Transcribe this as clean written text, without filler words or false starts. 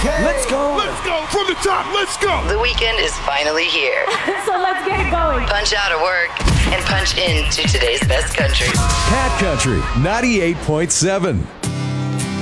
Let's go. Let's go from the top. Let's go. The weekend is finally here. So let's get going. Punch out of work and punch into today's best country. Cat Country 98.7.